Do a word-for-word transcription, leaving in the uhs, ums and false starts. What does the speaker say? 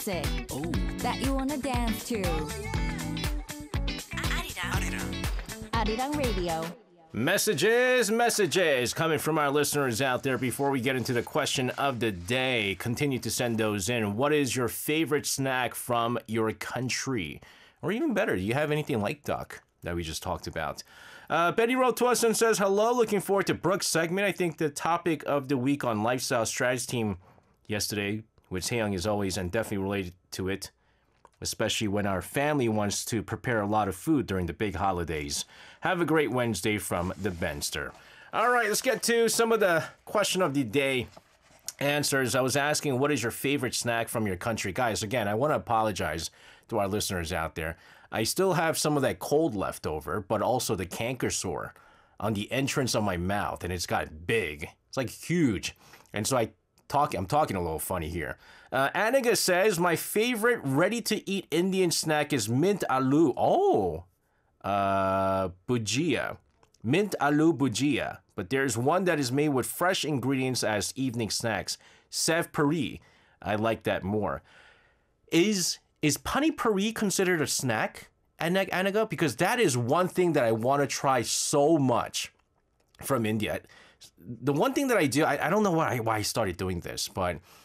music Oh. that you wanna dance to. Arirang. Arirang Radio. Messages, messages coming from our listeners out there. Before we get into the question of the day, continue to send those in. What is your favorite snack from your country? Or even better, do you have anything like duck that we just talked about? Uh, Betty wrote to us and says, hello, looking forward to Brooke's segment. I think the topic of the week on Lifestyle Strategy Team yesterday with Taeyong is always and definitely related to it, especially when our family wants to prepare a lot of food during the big holidays. Have a great Wednesday from the Benster. All right, let's get to some of the question of the day answers. I was asking, what is your favorite snack from your country? Guys, again, I want to apologize to our listeners out there. I still have some of that cold left over, but also the canker sore on the entrance of my mouth, and it's got big. It's like huge. And so I talk, I'm talking a little funny here. Uh, Aniga says, my favorite ready-to-eat Indian snack is mint aloo. Oh, uh, bhujia. Mint aloo bhujia. But there's one that is made with fresh ingredients as evening snacks. Sev puri. I like that more. Is is pani puri considered a snack, Anig- Aniga? Because that is one thing that I want to try so much from India. The one thing that I do, I, I don't know why I, why I started doing this, but